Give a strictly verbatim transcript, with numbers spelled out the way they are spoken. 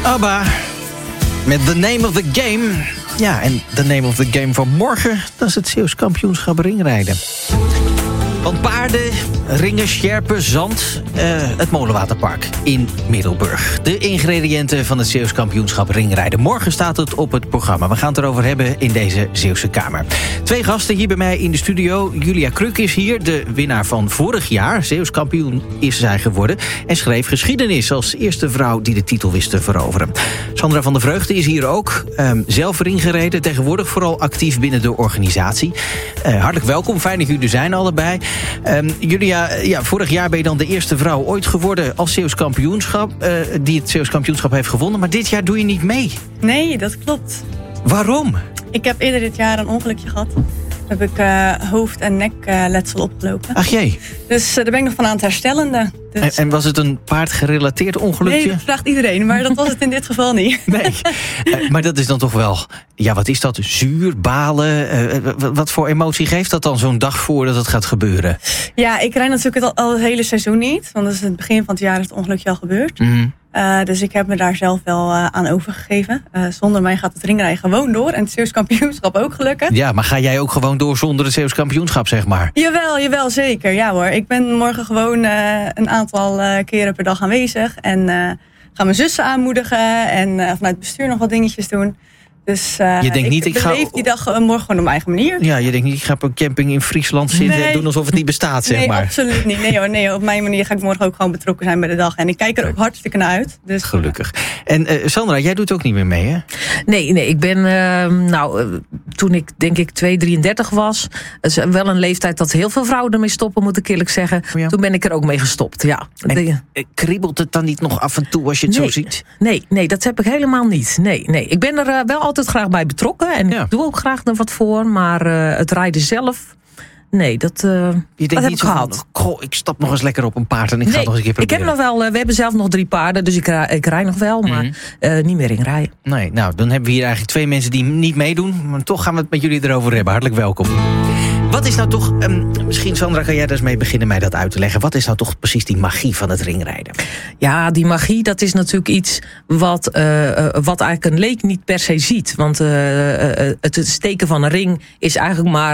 ABBA met The Name of the Game. Ja, en The Name of the Game van morgen, dat is het Zeeuws kampioenschap ringrijden. Van paarden, ringen, sjerpen, zand, uh, het Molenwaterpark in Middelburg. De ingrediënten van het Zeeuws kampioenschap ringrijden. Morgen staat het op het programma. We gaan het erover hebben in deze Zeeuwse Kamer. Twee gasten hier bij mij in de studio. Julia Kruk is hier, de winnaar van vorig jaar. Zeeuws kampioen is zij geworden. En schreef geschiedenis als eerste vrouw die de titel wist te veroveren. Sandra van der Vreugde is hier ook. Um, zelf ringgereden, tegenwoordig vooral actief binnen de organisatie. Uh, hartelijk welkom, fijn dat jullie er zijn allebei. Um, Julia, ja, vorig jaar ben je dan de eerste vrouw ooit geworden als Zeeuws kampioenschap, uh, die het Zeeuws kampioenschap heeft gewonnen. Maar dit jaar doe je niet mee. Nee, dat klopt. Waarom? Ik heb eerder dit jaar een ongelukje gehad. Toen heb ik uh, hoofd- en nekletsel uh, opgelopen. Ach jee. Dus uh, daar ben ik nog van aan het herstellende. Dus... En, en was het een paardgerelateerd ongelukje? Nee, dat vraagt iedereen, maar dat was het in dit geval niet. Nee, uh, maar dat is dan toch wel... Ja, wat is dat? Zuur, balen? Uh, wat voor emotie geeft dat dan zo'n dag voordat het gaat gebeuren? Ja, ik rijd natuurlijk al, al het hele seizoen niet. Want dat is het begin van het jaar is het ongelukje al gebeurd. Mm-hmm. Uh, dus ik heb me daar zelf wel uh, aan overgegeven. Uh, zonder mij gaat het ringrijden gewoon door. En het Zeeuws kampioenschap ook gelukkig. Ja, maar ga jij ook gewoon door zonder het Zeeuws kampioenschap, zeg maar? Jawel, jawel, zeker. Ja hoor. Ik ben morgen gewoon uh, een aantal uh, keren per dag aanwezig. En uh, ga mijn zussen aanmoedigen. En uh, vanuit het bestuur nog wat dingetjes doen. Dus uh, je denkt niet, ik, ik beleef ga... die dag uh, morgen gewoon op mijn eigen manier. Ja, je denkt niet, ik ga op een camping in Friesland zitten nee. en doen alsof het niet bestaat, zeg nee, maar. Nee, absoluut niet. Nee hoor, nee hoor, op mijn manier ga ik morgen ook gewoon betrokken zijn bij de dag. En ik kijk er ook hartstikke naar uit. Dus... Gelukkig. En uh, Sandra, jij doet ook niet meer mee, hè? Nee, nee, ik ben, uh, nou, uh, toen ik denk ik twee drieëndertig was, is wel een leeftijd dat heel veel vrouwen ermee stoppen, moet ik eerlijk zeggen. Ja. Toen ben ik er ook mee gestopt, ja. En, de... kriebelt het dan niet nog af en toe als je het nee, zo ziet? Nee, nee, dat heb ik helemaal niet. Nee, nee. Ik ben er uh, wel altijd graag bij betrokken. En ja. ik doe ook graag er wat voor. Maar uh, het rijden zelf... Nee, dat, uh, je dat heb niet ik gehad. Van, goh, ik stap nog eens lekker op een paard en ik nee, ga nog eens een keer proberen. Ik heb nog wel... Uh, we hebben zelf nog drie paarden. Dus ik, uh, ik rij nog wel. Maar mm-hmm. uh, niet meer in rijden. Nee, nou, dan hebben we hier eigenlijk twee mensen die niet meedoen. Maar toch gaan we het met jullie erover hebben. Hartelijk welkom. Wat is nou toch... Um, misschien, Sandra, kan jij daar eens mee beginnen mij dat uit te leggen. Wat is nou toch precies die magie van het ringrijden? Ja, die magie, dat is natuurlijk iets wat, uh, uh, wat eigenlijk een leek niet per se ziet. Want uh, uh, het steken van een ring is eigenlijk maar